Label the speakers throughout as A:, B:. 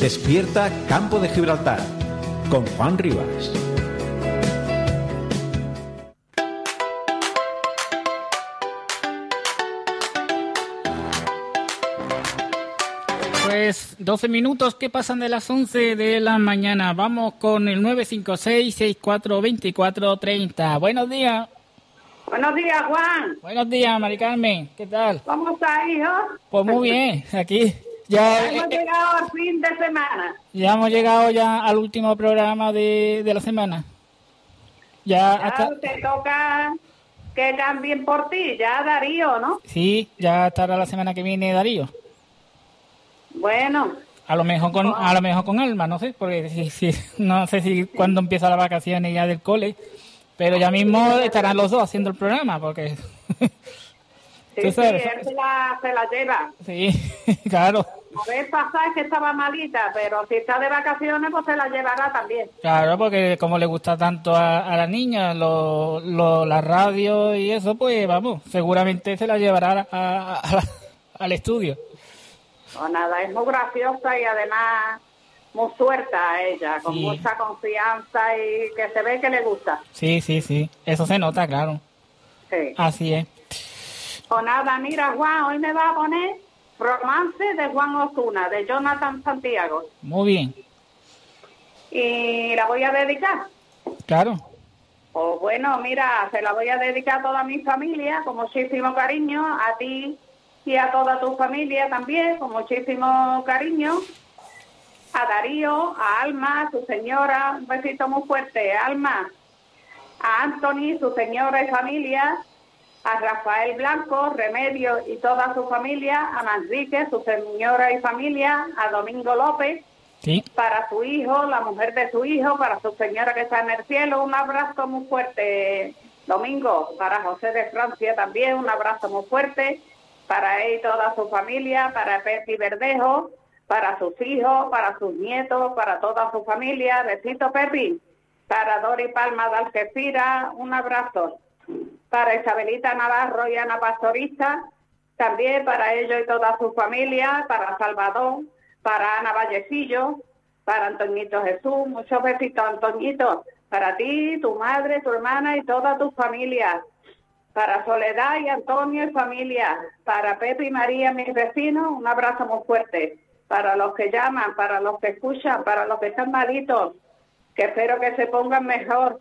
A: Despierta Campo de Gibraltar con Juan Rivas.
B: Pues 12 minutos que pasan de las 11 de la mañana. Vamos con el 956-642430. Buenos días.
C: Buenos días, Juan.
B: Buenos días, Mari Carmen. ¿Qué tal?
C: ¿Cómo estás, hijo?
B: Pues muy bien, aquí. Ya
C: hemos llegado al fin de semana.
B: Ya hemos llegado ya al último programa de la semana.
C: Ya te toca que cambien por ti, ya Darío, ¿no?
B: Sí, ya estará la semana que viene Darío.
C: Bueno.
B: A lo mejor con Alma, no sé, porque no sé si cuándo empieza las vacaciones ya del cole, pero ya mismo estarán los dos haciendo el programa, porque...
C: Sí, él se la lleva.
B: Sí, claro.
C: A ver, pasa es que estaba malita, pero si está de vacaciones, pues se la llevará también.
B: Claro, porque como le gusta tanto a la niña la radio y eso, pues vamos, seguramente se la llevará al estudio.
C: Pues nada, es muy graciosa y además muy suelta ella, con mucha confianza y que se ve que le gusta.
B: Sí, eso se nota, claro.
C: Sí.
B: Así es.
C: Pues nada, mira, Juan, hoy me va a poner Romance de Juan Osuna, de Jonathan Santiago.
B: Muy bien.
C: ¿Y la voy a dedicar?
B: Claro.
C: Pues bueno, mira, se la voy a dedicar a toda mi familia, con muchísimo cariño, a ti y a toda tu familia también, con muchísimo cariño. A Darío, a Alma, su señora, un besito muy fuerte, Alma. A Anthony, su señora y familia. A Rafael Blanco, Remedio y toda su familia. A Manrique, su señora y familia. A Domingo López.
B: Sí.
C: Para su hijo, la mujer de su hijo, para su señora que está en el cielo. Un abrazo muy fuerte, Domingo. Para José de Francia también, un abrazo muy fuerte. Para él y toda su familia, para Pepi Verdejo, para sus hijos, para sus nietos, para toda su familia. Besito, Pepi. Para Dori Palma de Algeciras, un abrazo. Para Isabelita Navarro y Ana Pastorista, también para ellos y toda su familia. Para Salvador, para Ana Vallecillo, para Antoñito Jesús, muchos besitos, Antoñito. Para ti, tu madre, tu hermana y toda tu familia. Para Soledad y Antonio y familia, para Pepe y María, mis vecinos, un abrazo muy fuerte. Para los que llaman, para los que escuchan, para los que están malitos, que espero que se pongan mejor.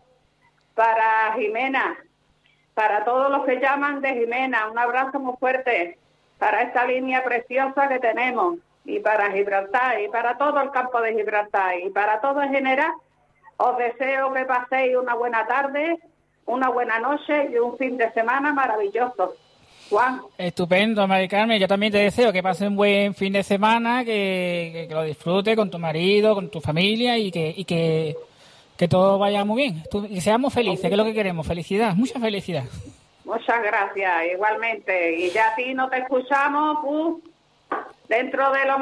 C: Para Jimena, para todos los que llaman de Jimena, un abrazo muy fuerte. Para esta línea preciosa que tenemos, y para Gibraltar, y para todo el campo de Gibraltar, y para todo en general, os deseo que paséis una buena tarde, una buena noche y un fin de semana maravilloso. Juan.
B: Estupendo, Mari Carmen. Yo también te deseo que pases un buen fin de semana, que lo disfrutes con tu marido, con tu familia y que todo vaya muy bien. Y seamos felices, que es lo que queremos. Felicidad, mucha felicidad.
C: Muchas gracias, igualmente. Y ya a ti no te escuchamos dentro de lo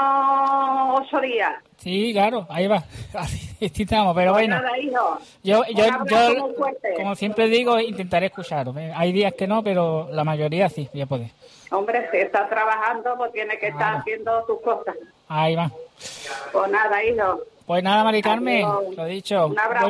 C: menos 8 días.
B: Sí, claro, ahí va. Así estamos, pero
C: pues
B: bueno.
C: Nada, hijo.
B: Yo
C: fuerte.
B: Como siempre digo, intentaré escucharos. Hay días que no, pero la mayoría sí, voy a poder.
C: Hombre, si estás trabajando, pues tienes que estar haciendo tus cosas.
B: Ahí va.
C: Pues nada, hijo.
B: Pues nada, Mari Carmen, lo dicho.
C: Un abrazo.